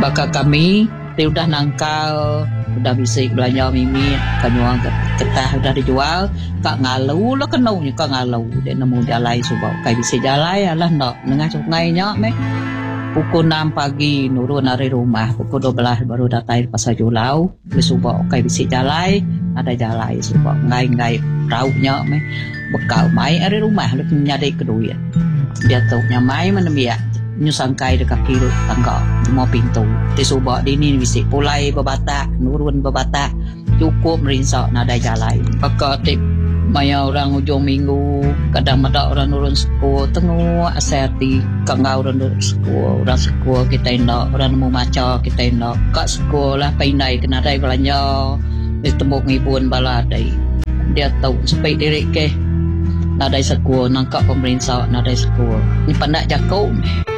Bakal kami dia udah nangkal, udah bisa belanja mimi, kanyuang ketah udah dijual, kak ngalau lah kenaunya kak ngalau, dia nemu jalai subau, kai bisa jalai lah nak, nengah sungai nya me, pukul 6 pagi nurun dari rumah, pukul 12 baru datang pasar Julau, di subau kai bisa jalai, ada jalai subau, ngai raunya me, bekal mai dari rumah, lu nyadai kedua, dia tahu nyamai mana biak. Nyusangkai dekat kiri tangga mau pintu di subak di ni bisa pulai bebatak nurun bebatak cukup merinsak nada jalan pakak tip maya orang ujung minggu kadang ada orang nurun sekolah tengok aserti kangau orang nurun sekolah kita indak orang nemu maca kita indak kat sekolah pindai kena dai belanja ditembuk ngibun baladai dia tahu supaya diri ke nadai sekolah nangkap pemerintah nadai sekolah ni pandak jakau